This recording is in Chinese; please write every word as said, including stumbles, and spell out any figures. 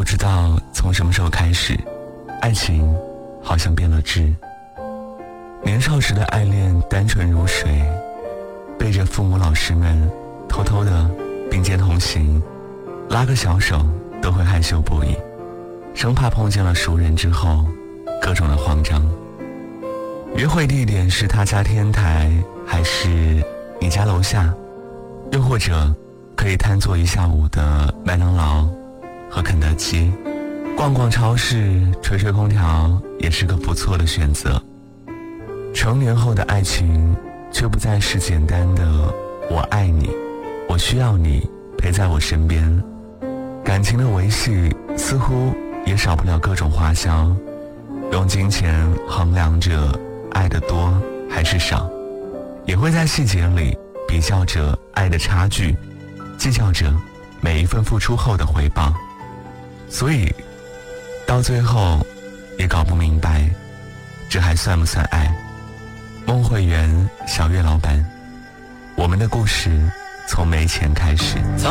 知道从什么时候开始，爱情好像变了质。年少时的爱恋单纯如水，背着父母老师们偷偷的并肩同行，拉个小手都会害羞不已，生怕碰见了熟人之后各种的慌张。约会地点是他家天台还是你家楼下，又或者可以瘫坐一下午的麦当劳和肯德基，逛逛超市，吹吹空调也是个不错的选择。成年后的爱情却不再是简单的我爱你，我需要你陪在我身边，感情的维系似乎也少不了各种花销，用金钱衡量着爱的多还是少，也会在细节里比较着爱的差距，计较着每一份付出后的回报，所以到最后也搞不明白这还算不算爱。梦会园小月老板，我们的故事从没钱开始。